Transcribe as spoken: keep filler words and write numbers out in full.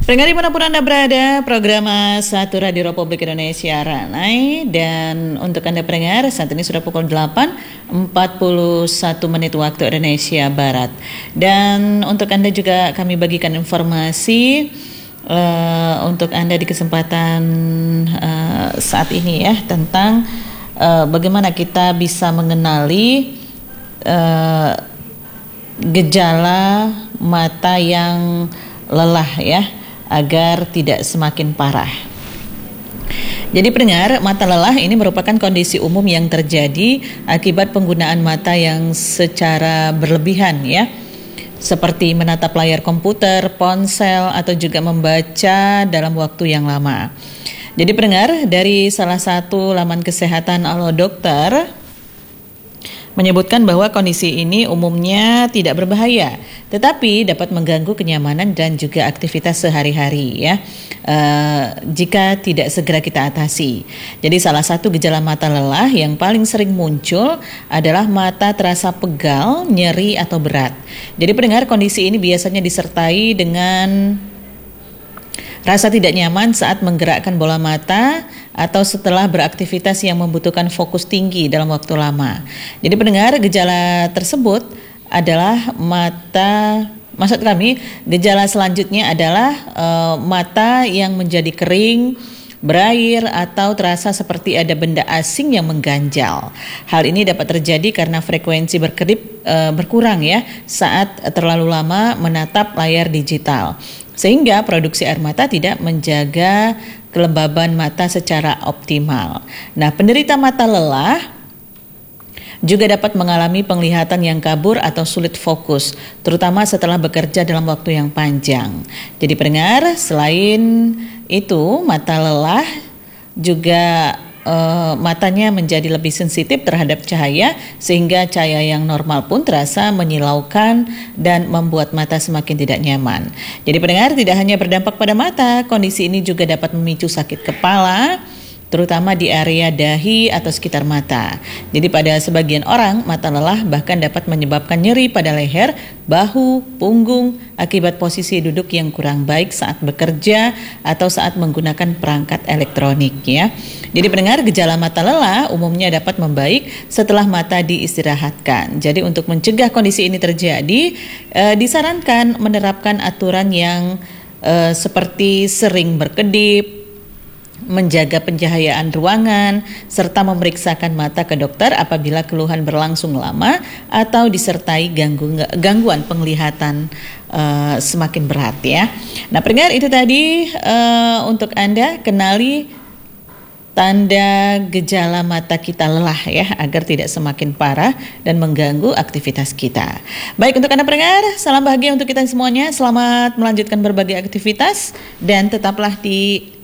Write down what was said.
Pendengar dimanapun Anda berada, program satu Radio Republik Indonesia Ranai. Dan untuk Anda pendengar, saat ini sudah pukul delapan empat puluh satu menit waktu Indonesia Barat. Dan untuk Anda juga kami bagikan informasi uh, untuk Anda di kesempatan uh, saat ini ya, tentang uh, bagaimana kita bisa mengenali uh, gejala mata yang lelah ya, agar tidak semakin parah. Jadi pendengar, mata lelah ini merupakan kondisi umum yang terjadi akibat penggunaan mata yang secara berlebihan ya, seperti menatap layar komputer, ponsel, atau juga membaca dalam waktu yang lama. Jadi pendengar, dari salah satu laman kesehatan Alo Dokter menyebutkan bahwa kondisi ini umumnya tidak berbahaya, tetapi dapat mengganggu kenyamanan dan juga aktivitas sehari-hari ya, e, jika tidak segera kita atasi. Jadi salah satu gejala mata lelah yang paling sering muncul adalah mata terasa pegal, nyeri atau berat. Jadi pendengar, kondisi ini biasanya disertai dengan rasa tidak nyaman saat menggerakkan bola mata atau setelah beraktivitas yang membutuhkan fokus tinggi dalam waktu lama. Jadi pendengar, gejala tersebut adalah mata, maksud kami gejala selanjutnya adalah e, mata yang menjadi kering, berair, atau terasa seperti ada benda asing yang mengganjal. Hal ini dapat terjadi karena frekuensi berkedip e, berkurang ya saat terlalu lama menatap layar digital, sehingga produksi air mata tidak menjaga kelembaban mata secara optimal. Nah, penderita mata lelah juga dapat mengalami penglihatan yang kabur atau sulit fokus, terutama setelah bekerja dalam waktu yang panjang. Jadi pendengar, selain itu mata lelah juga Uh, matanya menjadi lebih sensitif terhadap cahaya, sehingga cahaya yang normal pun terasa menyilaukan dan membuat mata semakin tidak nyaman. Jadi pendengar, tidak hanya berdampak pada mata, kondisi ini juga dapat memicu sakit kepala, terutama di area dahi atau sekitar mata. Jadi pada sebagian orang, mata lelah bahkan dapat menyebabkan nyeri pada leher, bahu, punggung akibat posisi duduk yang kurang baik saat bekerja atau saat menggunakan perangkat elektronik ya. Jadi pendengar, gejala mata lelah umumnya dapat membaik setelah mata diistirahatkan. Jadi untuk mencegah kondisi ini terjadi, eh, disarankan menerapkan aturan yang eh, seperti sering berkedip, menjaga pencahayaan ruangan, serta memeriksakan mata ke dokter apabila keluhan berlangsung lama atau disertai ganggu, gangguan penglihatan uh, semakin berat ya. Nah pendengar, itu tadi uh, untuk Anda kenali tanda gejala mata kita lelah ya, agar tidak semakin parah dan mengganggu aktivitas kita. Baik, untuk Anda pendengar, salam bahagia untuk kita semuanya. Selamat melanjutkan berbagai aktivitas dan tetaplah di